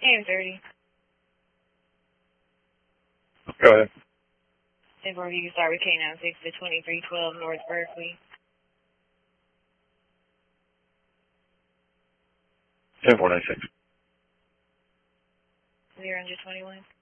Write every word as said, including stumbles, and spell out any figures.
ten thirty. Go ahead. ten four, you can start with K nine six to twenty-three twelve North Berkeley. ten four ninety-six. zero twenty-one.